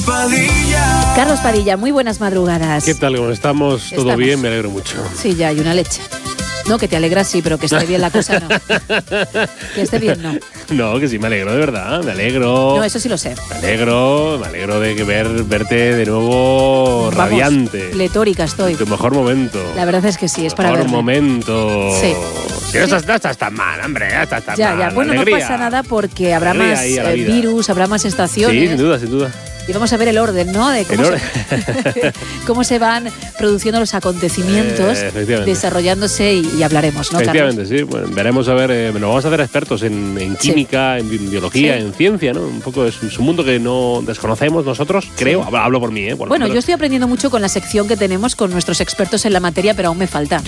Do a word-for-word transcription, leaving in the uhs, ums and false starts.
Padilla. Carlos Padilla, muy buenas madrugadas. ¿Qué tal? ¿Cómo estamos? ¿Todo Estamos. bien? Me alegro mucho. Sí, ya, y una leche. No, que te alegras sí, pero que esté bien la cosa no. Que esté bien no. No, que sí, me alegro, de verdad, me alegro. No, eso sí lo sé. Me alegro, me alegro de que ver, verte de nuevo Vamos, radiante. pletórica estoy. En tu mejor momento. La verdad es que sí, es para mejor verme. momento. Sí. Que no estás, no estás tan mal, hombre, ya estás tan Ya, mal. ya. Bueno, Alegría. no pasa nada porque habrá Alegría más ahí a la eh, vida. virus, habrá más estaciones. Sí, sin duda, sin duda. Y vamos a ver el orden, ¿no? De cómo, El se, cómo se van produciendo los acontecimientos, Eh, efectivamente. desarrollándose y, y hablaremos, ¿no, Carlos? Efectivamente, sí. Bueno, veremos a ver, eh, nos vamos a hacer expertos en, en química, en bi- biología, Sí. en ciencia, ¿no? Un poco es, es un mundo que no desconocemos nosotros, creo. Hablo, hablo por mí, ¿eh? Por Bueno, nosotros. yo estoy aprendiendo mucho con la sección que tenemos con nuestros expertos en la materia, pero aún me falta.